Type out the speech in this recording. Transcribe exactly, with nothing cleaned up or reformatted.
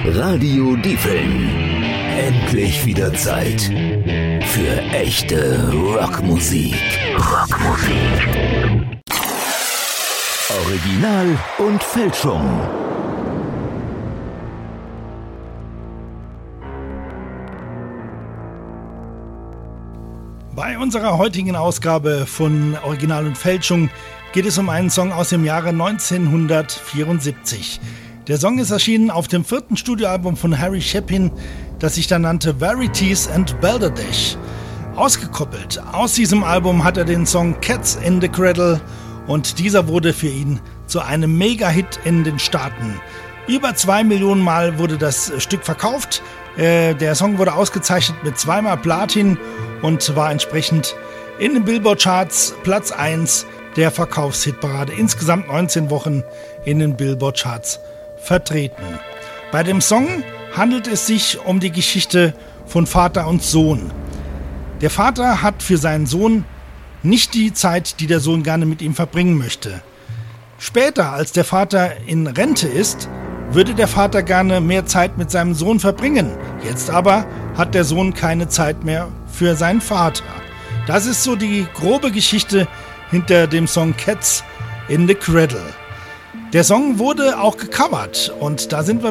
Radio Diefeln. Endlich wieder Zeit für echte Rockmusik. Rockmusik. Original und Fälschung. Bei unserer heutigen Ausgabe von Original und Fälschung geht es um einen Song aus dem Jahre neunzehnhundertvierundsiebzig. Der Song ist erschienen auf dem vierten Studioalbum von Harry Chapin, das sich dann nannte Verities and Balderdash. Ausgekoppelt aus diesem Album hat er den Song Cats in the Cradle und dieser wurde für ihn zu einem Mega-Hit in den Staaten. Über zwei Millionen Mal wurde das Stück verkauft. Äh, der Song wurde ausgezeichnet mit zweimal Platin und war entsprechend in den Billboard-Charts Platz eins der Verkaufshitparade. Insgesamt neunzehn Wochen in den Billboard-Charts vertreten. Bei dem Song handelt es sich um die Geschichte von Vater und Sohn. Der Vater hat für seinen Sohn nicht die Zeit, die der Sohn gerne mit ihm verbringen möchte. Später, als der Vater in Rente ist, würde der Vater gerne mehr Zeit mit seinem Sohn verbringen. Jetzt aber hat der Sohn keine Zeit mehr für seinen Vater. Das ist so die grobe Geschichte hinter dem Song Cats in the Cradle. Der Song wurde auch gecovert und da sind wir